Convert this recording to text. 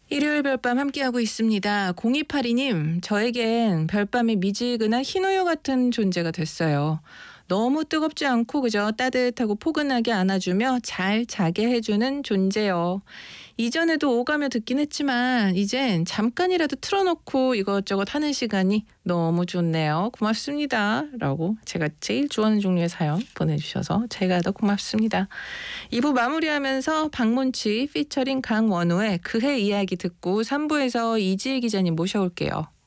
일요일 별밤 함께하고 있습니다. 0282님, 저에겐 별밤이 미지근한 흰우유 같은 존재가 됐어요. 너무 뜨겁지 않고 그저 따뜻하고 포근하게 안아주며 잘 자게 해주는 존재요. 이전에도 오가며 듣긴 했지만 이젠 잠깐이라도 틀어놓고 이것저것 하는 시간이 너무 좋네요. 고맙습니다. 라고 제가 제일 좋아하는 종류의 사연 보내주셔서 제가 더 고맙습니다. 2부 마무리하면서 박문치 피처링 강원우의 그해 이야기 듣고 3부에서 이지혜 기자님 모셔올게요.